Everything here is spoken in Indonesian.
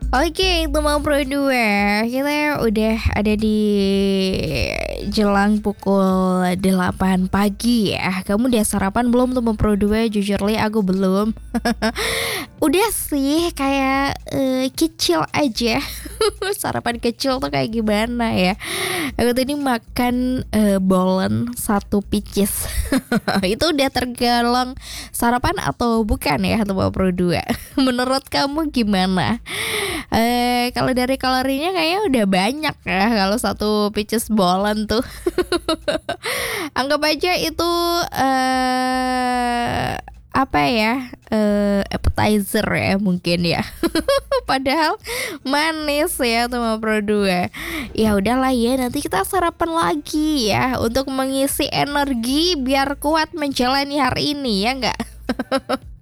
Oke, itu mau Pro 2. Kita udah ada di jelang pukul 8 pagi ya. Kamu udah sarapan belum tuh mau Pro 2? Jujur li aku belum. Udah sih kayak kecil aja. Sarapan kecil tuh kayak gimana ya? Aku tadi makan bolen 1 pieces. Itu udah tergolong sarapan atau bukan ya tuh mau Pro 2? Menurut kamu gimana? Kalau dari kalorinya kayaknya udah banyak ya kalau 1 pieces bolen tuh. Anggap aja itu apa ya, appetizer ya mungkin ya. Padahal manis ya sama Pro 2. Ya udahlah ya, nanti kita sarapan lagi ya untuk mengisi energi biar kuat menjalani hari ini ya enggak?